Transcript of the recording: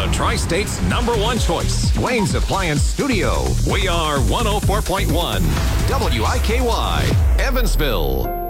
the Tri-State's #1 choice, Wayne's Appliance Studio. We are 104.1 WIKY, Evansville.